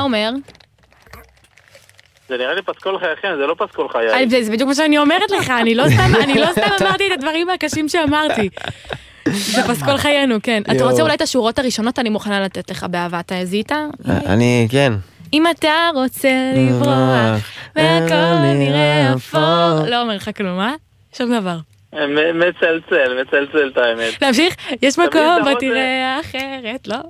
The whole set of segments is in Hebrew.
מה אומר? זה נראה לי פסקול חייכם, זה לא פסקול חיי. זה בדיוק מה שאני אומרת לך, אני לא סתם אמרתי את הדברים הקשים שאמרתי. זה פסקול חיינו, כן. אתה רוצה אולי את השורות הראשונות, אני מוכנה לתת לך באהבה, אתה הזית? אני, כן. אם אתה רוצה לברוח, והכל נראה אפור. לא אומר לך כלום, מה? שום דבר. מצלצל את האמת. להמשיך? יש מקום בתראה אחרת, לא?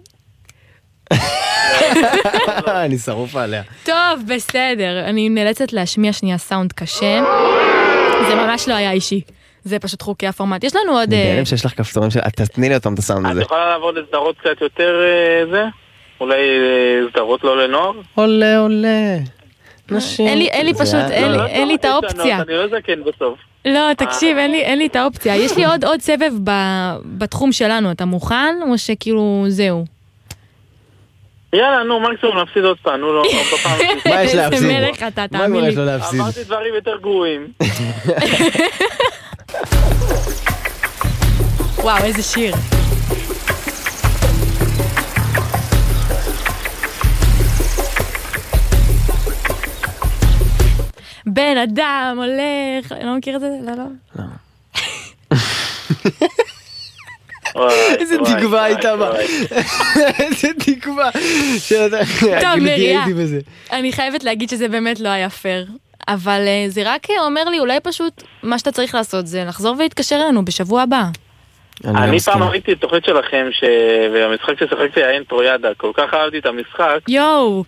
אני שרוף עליה. טוב, בסדר. אני נאלצת להשמיע שנייה סאונד קשה. זה ממש לא היה אישי. זה פשוט חוקי הפורמט. יש לנו עוד... בעלם שיש לך כפתורים של... תתני לי אותם את הסאונד הזה. את יכולה לעבוד לסדרות קצת יותר זה? אולי סדרות לא לנוער? עולה. אין לי פשוט, אין לי את האופציה. אני לא זקן בסוף. לא, תקשיב, אין לי את האופציה. יש לי עוד סבב בתחום שלנו. אתה מוכן? או שכאילו זהו? יאללה, נו, מקסימום נפסיד עוד פעם, נו, לא בפעם. מה יש להפסיד? זה מלך אתה, תאמין לי. אמרתי דברים יותר גרועים. וואו, איזה שיר. בן אדם הולך, אני לא מכיר את זה? לא. איזה תקווה הייתה בה. איזה תקווה. טוב, מריה, אני חייבת להגיד שזה באמת לא היה פייר. אבל זה רק אומר לי, אולי פשוט מה שאתה צריך לעשות זה לחזור ולהתקשר אלינו בשבוע הבא. אני פעם ראיתי את תוכנית שלכם, והמשחק ששחקתי היה אינטרויאדה, כל כך אהבתי את המשחק. יואו.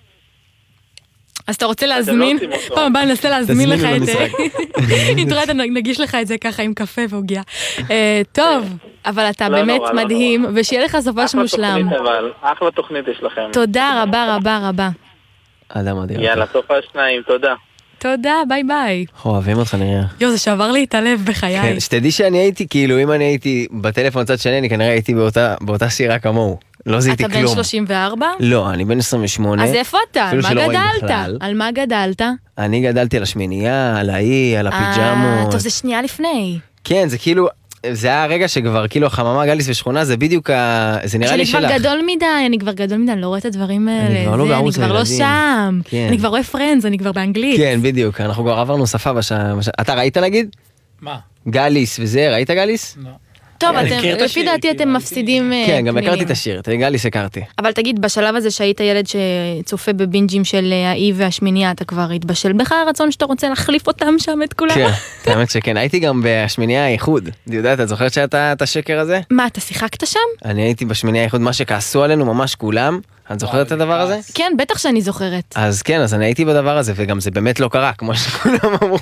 אז אתה רוצה להזמין? פעם הבאה ננסה להזמין לך את זה. אינטרויאדה, נגיש לך את זה ככה עם קפה והוגיע. טוב, אבל אתה באמת מדהים, ושיהיה לך סופש מושלם. אחלה תוכנית יש לכם. תודה רבה. אדם מדהים. יאללה, סופה שניים, תודה. תודה, ביי ביי. אוהבים אותך נראה. יו, זה שעבר לי את הלב בחיי. כן, שתדעי שאני הייתי, כאילו, אם אני הייתי בטלפון צד שני, אני כנראה הייתי באותה סירה כמוהו. לא זיהיתי כלום. אתה בן 34? לא, אני בן 28. אז איפה אתה? על מה גדלת? על מה גדלת? אני גדלתי על השמינייה, על האי, על הפיג'מות. טוב, זה שנייה לפני. כן, זה כאילו... זה היה הרגע שכבר כאילו החממה גליס ושכונה זה בדיוק זה נראה לי שלך. אני כבר גדול מדי, אני לא רואה את הדברים האלה. אני כבר לא בערוץ הילדים. אני כבר לא שם. כן. אני כבר רואה פרנדס, אני כבר באנגלית. כן, בדיוק. אנחנו כבר עברנו שפה אתה ראית נגיד? מה? גליס וזה, ראית גליס? לא. טוב, לפי דעתי אתם מפסידים... כן, גם הכרתי את השיר, את גליס הכרתי. אבל תגיד, בשלב הזה שהיית ילד שצופה בבינג'ים של האי והשמינייה, אתה כבר התבשל בך הרצון שאתה רוצה להחליף אותם שם את כולם? כן, האמת שכן. הייתי גם בשמינייה האיחוד. אתה יודעת, את זוכרת שאתה את השקר הזה? מה, אתה שיחקת שם? אני הייתי בשמינייה האיחוד, מה שכעסו עלינו ממש כולם. את זוכרת את הדבר הזה? כן, בטח שאני זוכרת. אז כן, אז אני הייתי בדבר הזה, וגם זה באמת לא קרה, כמו שכולם אמרו.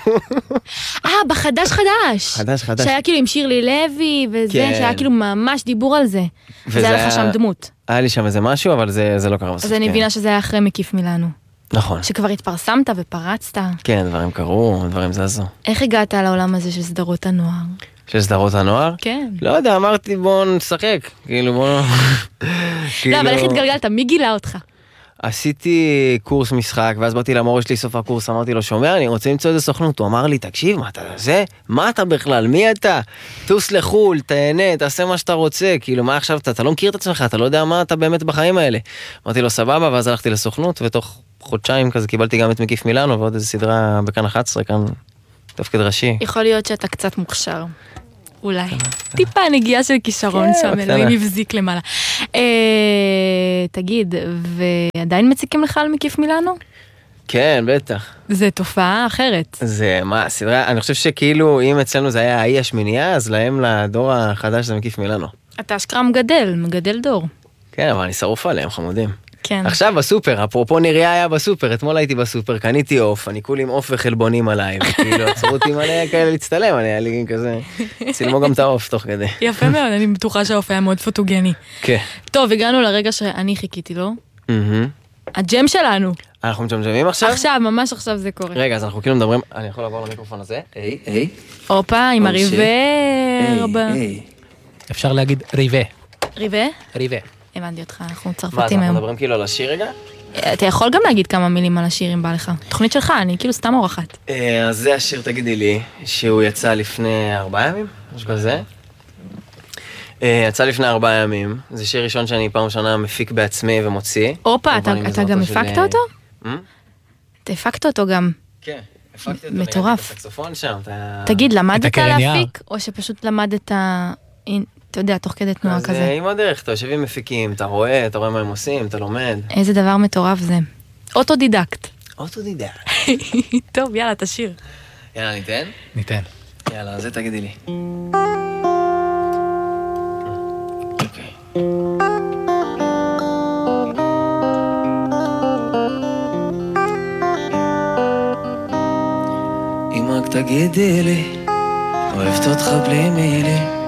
בחדש. חדש. שהיה כאילו עם שירלי לוי, וזה, שהיה כאילו ממש דיבור על זה. זה היה לך שם דמות. היה לי שם איזה משהו, אבל זה לא קרה בסוף. אז אני מבינה שזה היה אחרי מקיף מילאנו. נכון. שכבר התפרסמת ופרצת. כן, דברים קרו, דברים זזו. איך הגעת לעולם הזה של סדרות הנוער? של סדרות הנוער? כן. לא יודע, אמרתי בוא נשחק, כאילו בוא... לא, אבל איך התגלגלת? מי גילה אותך? עשיתי קורס משחק, ואז באתי למורה שלי סוף הקורס, אמרתי לו, שומע, אני רוצה למצוא איזה סוכנות. הוא אמר לי, תקשיב, מה אתה זה? מה אתה בכלל? מי אתה? טוס לחול, תהנה, תעשה מה שאתה רוצה. כאילו, מה עכשיו? אתה לא מכיר את עצמך, אתה לא יודע מה אתה באמת בחיים האלה. אמרתי לו, סבבה, ואז הלכתי לסוכנות, ותוך חודשיים כזה קיבלתי גם את מקיף מילאנו, ועוד איזו סדרה בכאן 11, כאן תפקיד ראשי. יכול להיות שאתה קצת מוכשר. אולי. טיפה נגיעה של כישרון שם, אלוהים הבזיק למעלה. תגיד, ועדיין מציקים לך על מקיף מילאנו? כן, בטח. זה תופעה אחרת. זה מה, סדרה, אני חושב שכאילו אם אצלנו זה היה האי השמינייה, אז להם לדור החדש זה מקיף מילאנו. אתה אשכרה מגדל דור. כן, אבל אני שרוף עליהם, חמודים. כן. עכשיו בסופר, אפרופו נריה היה בסופר, אתמול הייתי בסופר, קניתי אוף, אני כולי עם אוף וחלבונים עליי, וכאילו עצרו אותי מלא כאלה להצטלם, אני היה לי כזה, צילמו גם את האוף תוך כדי. יפה מאוד, אני בטוחה שהאוף היה מאוד פוטוגני. כן. טוב, הגענו לרגע שאני חיכיתי לו. הג'ם שלנו. אנחנו מג'מג'מים עכשיו? עכשיו, ממש עכשיו זה קורה. רגע, אז אנחנו כאילו מדברים, אני יכול לעבור למיקרופון הזה? היי. אופה, עם הריברב. אפשר להגיד ריבה. ריבה? הבנתי אותך, אנחנו מה, אז צרפתים אנחנו היום. מדברים כאילו על השיר רגע? אתה יכול גם להגיד כמה מילים על השיר אם בא לך. תוכנית שלך, אני כאילו סתם אורחת. אז זה השיר, תגידי לי, שהוא יצא לפני 4 ימים, משהו כזה. יצא לפני 4 ימים, זה שיר ראשון שאני פעם ראשונה מפיק בעצמי ומוציא. אופה, אתה גם הפקת אותו? אתה הפקת אותו גם. כן, הפקתי אותו. מטורף. הסקסופון שם. תגיד, למדת להפיק? או שפשוט למדת, אתה יודע, תוך כדי תנועה כזה? זה עם הדרך, אתה יושב עם מפיקים, אתה רואה מה הם עושים, אתה לומד. איזה דבר מטורף זה. אוטודידקט. אוטודידקט. טוב, יאללה, תשיר. יאללה, ניתן? ניתן. יאללה, זה תגידי לי. אם רק תגידי לי, אוהבת אותך בלי מילים,